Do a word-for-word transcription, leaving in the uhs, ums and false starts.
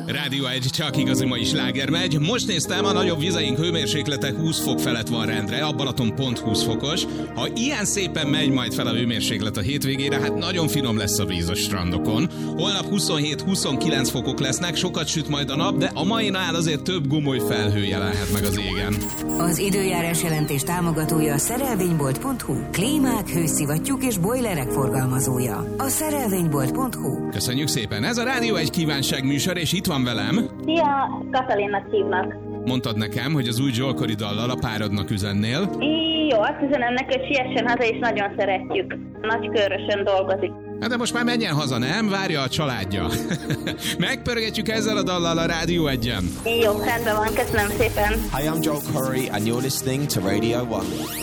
Rádió egy csak igazi mai sláger megy. Most néztem, a nagyobb vizeink hőmérséklete húsz fok felett van rendre, a Balaton pont húsz fokos. Ha ilyen szépen megy majd fel a hőmérséklet a hétvégére, hát nagyon finom lesz a víz a strandokon. Holnap huszonhét-huszonkilenc fokok lesznek, sokat süt majd a nap, de a mainál azért több gomoly felhő jelenhet meg az égen. Az időjárás jelentés támogatója a szerelvénybolt pont hu. Klímák, hőszivattyúk és bojlerek forgalmazója. A szerelvénybolt pont hu. Köszönjük szépen, ez a Rádió egy kívánság műsor, és itt van velem. Szia, Katalinnak hívnak. Mondtad nekem, hogy az új Zsolkori dallal a párodnak üzennél. Jó, azt üzenem neki, hogy siessen haza, és nagyon szeretjük. Nagykörösön dolgozik. Hát de most már menjen haza, nem? Várja a családja. Megpörgetjük ezzel a dallal a Rádió egyen. Jó, rendben van, köszönöm szépen. Hi, I'm Joel Corey and you're listening to Radio one.